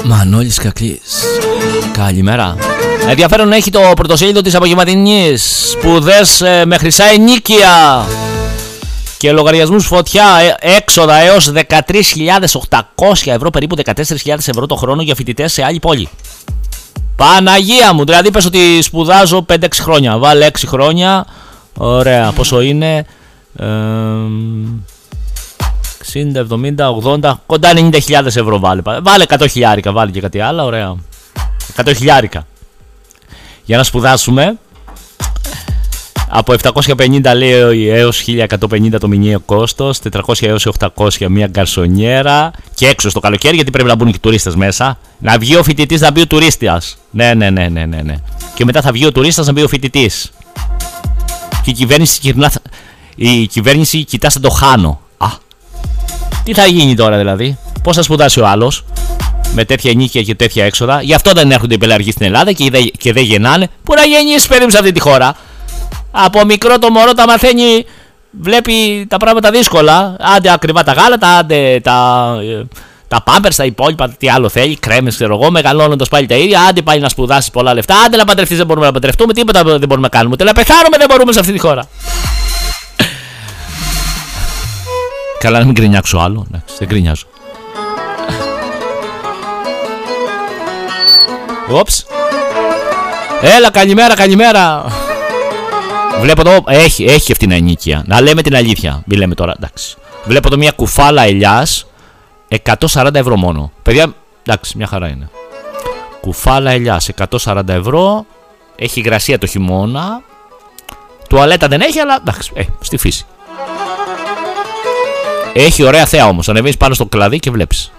Μανώλης Κακλής. Καλημέρα. Ενδιαφέρον έχει το πρωτοσέλιδο της απογευματινής. Σπουδές με χρυσά ενίκεια και λογαριασμούς φωτιά. Έξοδα έως 13.800 ευρώ, περίπου 14.000 ευρώ το χρόνο για φοιτητές σε άλλη πόλη. Παναγία μου, δηλαδή πες ότι σπουδάζω 5-6 χρόνια. Βάλε 6 χρόνια. Ωραία, πόσο είναι? 60, 70, 80, κοντά 90.000 ευρώ βάλε. Βάλε 100.000, βάλε και κάτι άλλο, ωραία. 100.000 για να σπουδάσουμε. Από 750 λέει έως 1150 το μηνιαίο κόστος, 400 έως 800 μια γκαρσονιέρα και έξω στο καλοκαίρι, γιατί πρέπει να μπουν και τουρίστες μέσα. Να βγει ο φοιτητής, να μπει ο τουρίστας. Ναι. Και μετά θα βγει ο τουρίστας, να μπει ο φοιτητής. Και η κυβέρνηση κοιτά σαν το χάνω. Τι θα γίνει τώρα δηλαδή? Πώς θα σπουδάσει ο άλλος με τέτοια ενίκεια και τέτοια έξοδα? Γι' αυτό δεν έρχονται οι πελαργοί στην Ελλάδα και δεν γεννάνε. Πού να γεννήσει περίπου σε αυτή τη χώρα? Από μικρό το μωρό τα μαθαίνει, βλέπει τα πράγματα δύσκολα. Άντε ακριβά τα γάλατα, άντε τα πάμπερς, τα υπόλοιπα, τι άλλο θέλει, κρέμες, ξέρω εγώ. Μεγαλώνοντας πάλι τα ίδια. Άντε πάλι να σπουδάσεις πολλά λεφτά. Άντε να παντρευτείς, δεν μπορούμε να παντρευτούμε. Τίποτα δεν μπορούμε να κάνουμε. Ούτε να πεθάνουμε δεν μπορούμε σε αυτή τη χώρα. Καλά, να μην γκρινιάξω άλλο. Δεν γκρινιάζω. Όψ. Έλα, καλημέρα. Βλέπω εδώ, έχει αυτή την ενίκεια. Να λέμε την αλήθεια. Μην λέμε τώρα, εντάξει. Βλέπω εδώ μια κουφάλα ελιάς 140 ευρώ μόνο. Παιδιά, εντάξει, μια χαρά είναι. Κουφάλα ελιάς 140 ευρώ. Έχει υγρασία το χειμώνα. Τουαλέτα δεν έχει, αλλά εντάξει, στη φύση. Έχει ωραία θέα όμως. Ανεβαίνεις πάνω στο κλαδί και βλέπεις.